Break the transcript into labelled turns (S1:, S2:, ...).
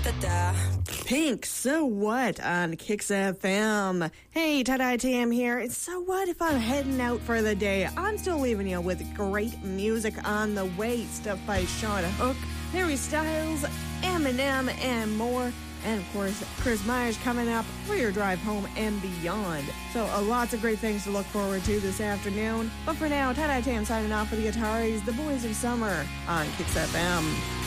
S1: Pink, So What on Kicks FM. Hey, Tie-Dye Tam here. It's So What if I'm heading out for the day? I'm still leaving you with great music on the way. Stuff by Shauna Hook, Harry Styles, Eminem, and more. And, of course, Chris Myers coming up for your drive home and beyond. So, lots of great things to look forward to this afternoon. But for now, Tie-Dye Tam signing off for the Ataris, the Boys of Summer on Kicks FM.